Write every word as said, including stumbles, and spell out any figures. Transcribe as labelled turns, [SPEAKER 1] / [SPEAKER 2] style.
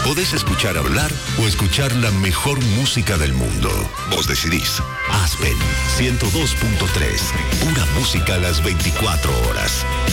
[SPEAKER 1] Podés escuchar hablar o escuchar la mejor música del mundo. Vos decidís. Aspen ciento dos punto tres. Pura música a las veinticuatro horas.